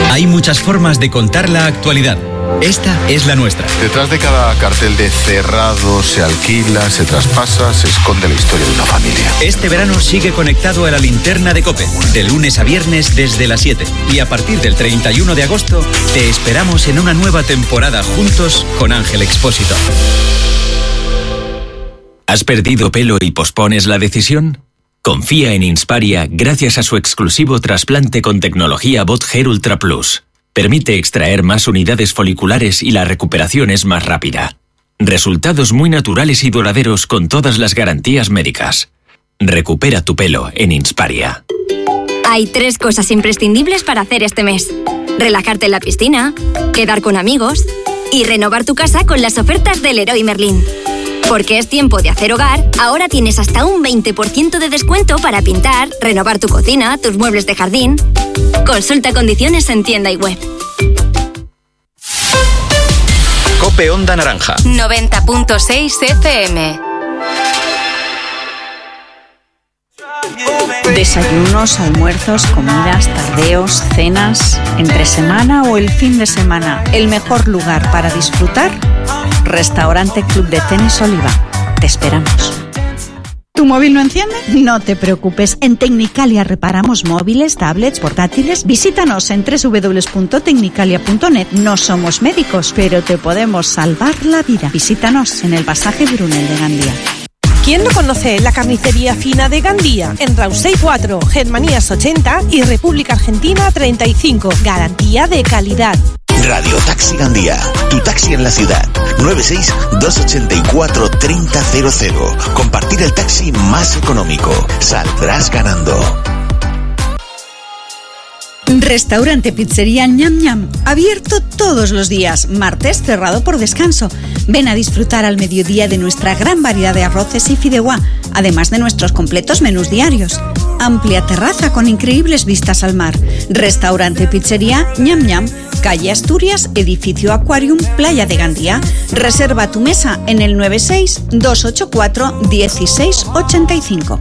Hay muchas formas de contar la actualidad. Esta es la nuestra. Detrás de cada cartel de cerrado, se alquila, se traspasa, se esconde la historia de una familia. Este verano sigue conectado a la linterna de COPE, de lunes a viernes desde las 7. Y a partir del 31 de agosto, te esperamos en una nueva temporada juntos con Ángel Expósito. ¿Has perdido pelo y pospones la decisión? Confía en Insparia gracias a su exclusivo trasplante con tecnología Bot Hair Ultra Plus. Permite extraer más unidades foliculares y la recuperación es más rápida. Resultados muy naturales y duraderos con todas las garantías médicas. Recupera tu pelo en Insparia. Hay 3 cosas imprescindibles para hacer este mes: relajarte en la piscina, quedar con amigos y renovar tu casa con las ofertas del Leroy Merlin. Porque es tiempo de hacer hogar, ahora tienes hasta un 20% de descuento para pintar, renovar tu cocina, tus muebles de jardín. Consulta condiciones en tienda y web. COPE Onda Naranja 90.6 FM. Desayunos, almuerzos, comidas, tardeos, cenas, entre semana o el fin de semana. El mejor lugar para disfrutar: Restaurante Club de Tenis Oliva. Te esperamos. ¿Tu móvil no enciende? No te preocupes. En Tecnicalia reparamos móviles, tablets, portátiles. Visítanos en www.tecnicalia.net. No somos médicos, pero te podemos salvar la vida. Visítanos en el pasaje Brunel de Gandía. ¿Quién no conoce la carnicería fina de Gandía? En Rausey 4, Germanías 80 y República Argentina 35. Garantía de calidad. Radio Taxi Gandía, tu taxi en la ciudad. 96-284-3000. Compartir el taxi más económico. Saldrás ganando. Restaurante Pizzería Ñam Ñam, abierto todos los días, martes cerrado por descanso. Ven a disfrutar al mediodía de nuestra gran variedad de arroces y fideuá, además de nuestros completos menús diarios. Amplia terraza con increíbles vistas al mar. Restaurante Pizzería Ñam Ñam, calle Asturias, edificio Aquarium, Playa de Gandía. Reserva tu mesa en el 96-284-1685.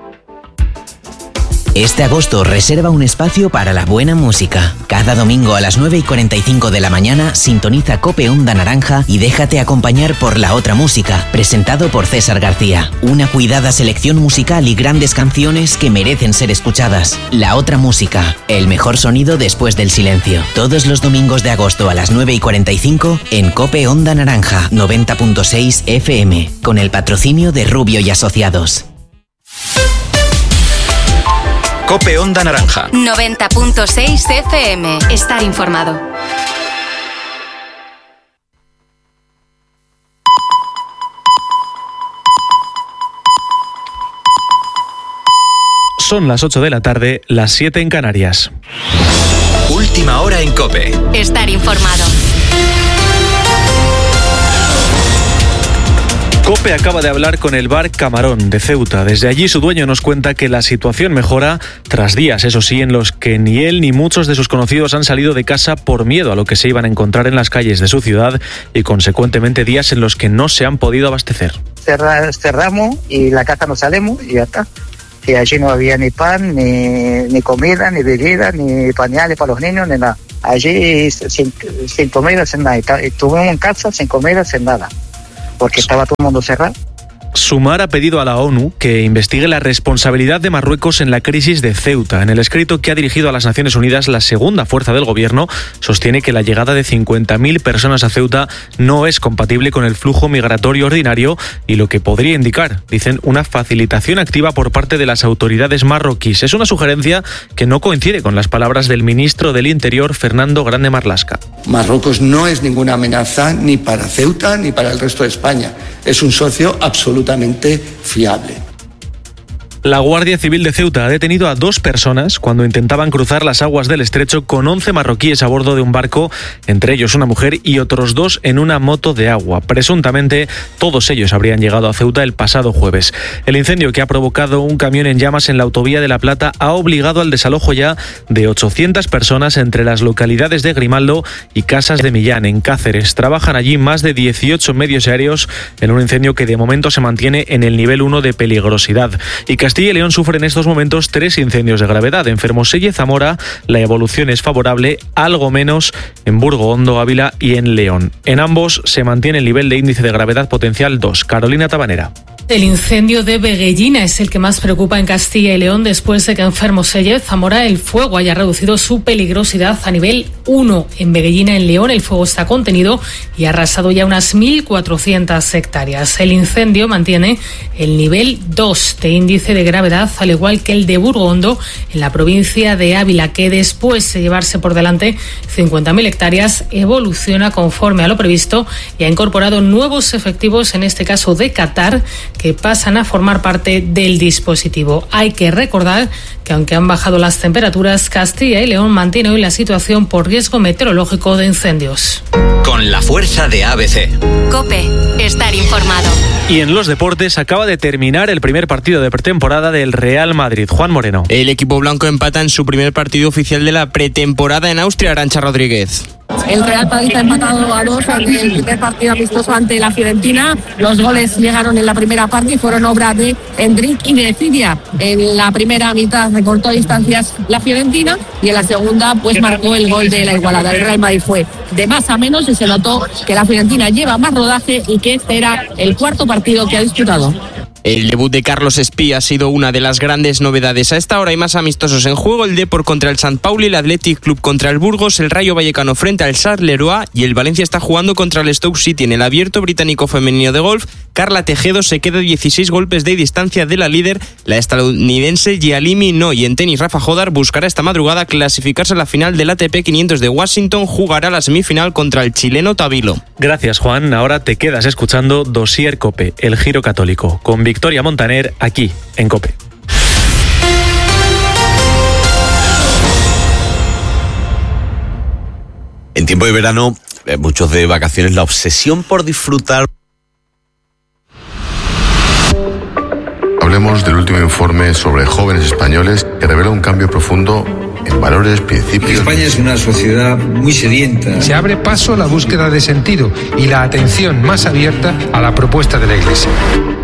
Este agosto reserva un espacio para la buena música. Cada domingo a las 9:45 de la mañana sintoniza COPE Onda Naranja y déjate acompañar por La Otra Música, presentado por César García. Una cuidada selección musical y grandes canciones que merecen ser escuchadas. La Otra Música, el mejor sonido después del silencio. Todos los domingos de agosto a las 9:45 en COPE Onda Naranja 90.6 FM, con el patrocinio de Rubio y Asociados. COPE Onda Naranja 90.6 FM. Estar informado. Son las 8 de la tarde, las 7 en Canarias. Última hora en COPE. Estar informado. COPE acaba de hablar con el bar Camarón de Ceuta. Desde allí su dueño nos cuenta que la situación mejora tras días, eso sí, en los que ni él ni muchos de sus conocidos han salido de casa por miedo a lo que se iban a encontrar en las calles de su ciudad y consecuentemente días en los que no se han podido abastecer. Cerramos y la casa no salimos y ya está. Y allí no había ni pan, ni comida, ni bebida, ni pañales para los niños, ni nada. Allí sin comida, sin nada. Estuvimos en casa sin comida, sin nada, porque estaba todo el mundo cerrado. Sumar ha pedido a la ONU que investigue la responsabilidad de Marruecos en la crisis de Ceuta. En el escrito que ha dirigido a las Naciones Unidas, la segunda fuerza del gobierno sostiene que la llegada de 50.000 personas a Ceuta no es compatible con el flujo migratorio ordinario y lo que podría indicar, dicen, una facilitación activa por parte de las autoridades marroquíes. Es una sugerencia que no coincide con las palabras del ministro del Interior, Fernando Grande Marlaska. Marruecos no es ninguna amenaza ni para Ceuta ni para el resto de España. Es un socio absolutamente fiable. La Guardia Civil de Ceuta ha detenido a 2 personas cuando intentaban cruzar las aguas del estrecho con 11 marroquíes a bordo de un barco, entre ellos una mujer y otros 2 en una moto de agua. Presuntamente, todos ellos habrían llegado a Ceuta el pasado jueves. El incendio que ha provocado un camión en llamas en la autovía de La Plata ha obligado al desalojo ya de 800 personas entre las localidades de Grimaldo y Casas de Millán, en Cáceres. Trabajan allí más de 18 medios aéreos en un incendio que de momento se mantiene en el nivel 1 de peligrosidad y que Castilla y León sufre en estos momentos 3 incendios de gravedad. En Fermoselle y Zamora la evolución es favorable, algo menos en Burgo Hondo, Ávila y en León. En ambos se mantiene el nivel de índice de gravedad potencial 2. Carolina Tabanera. El incendio de Veguellina es el que más preocupa en Castilla y León después de que en Fermoselle, Zamora, el fuego haya reducido su peligrosidad a nivel 1. En Veguellina, en León, el fuego está contenido y ha arrasado ya unas 1.400 hectáreas. El incendio mantiene el nivel 2 de índice de gravedad, al igual que el de Burgo Hondo, en la provincia de Ávila, que después de llevarse por delante 50.000 hectáreas, evoluciona conforme a lo previsto y ha incorporado nuevos efectivos, en este caso de Qatar, que pasan a formar parte del dispositivo. Hay que recordar que aunque han bajado las temperaturas, Castilla y León mantiene hoy la situación por riesgo meteorológico de incendios. Con la fuerza de ABC. COPE, estar informado. Y en los deportes acaba de terminar el primer partido de pretemporada del Real Madrid. Juan Moreno. El equipo blanco empata en su primer partido oficial de la pretemporada en Austria. Arantxa Rodríguez. El Real Madrid ha empatado a 2 en el primer partido amistoso ante la Fiorentina. Los goles llegaron en la primera parte y fueron obra de Endrick y de Cidia. En la primera mitad recortó distancias la Fiorentina y en la segunda pues marcó el gol de la igualada. El Real Madrid fue de más a menos y se notó que la Fiorentina lleva más rodaje y que este era el cuarto partido que ha disputado. El debut de Carlos Espí ha sido una de las grandes novedades. A esta hora hay más amistosos en juego: el Depor contra el Sant Pauli, el Athletic Club contra el Burgos, el Rayo Vallecano frente al Charleroi y el Valencia está jugando contra el Stoke City. En el Abierto Británico Femenino de Golf, Carla Tejedo se queda 16 golpes de distancia de la líder, la estadounidense Yealimi No. Y en tenis, Rafa Jodar buscará esta madrugada clasificarse a la final del ATP 500 de Washington. Jugará la semifinal contra el chileno Tabilo. Gracias, Juan. Ahora te quedas escuchando Dossier COPE, el giro católico, con Victoria Montaner, aquí en COPE. En tiempo de verano, muchos de vacaciones, la obsesión por disfrutar. Hablemos del último informe sobre jóvenes españoles que revela un cambio profundo en valores, principios. España es una sociedad muy sedienta. Se abre paso a la búsqueda de sentido y la atención más abierta a la propuesta de la Iglesia.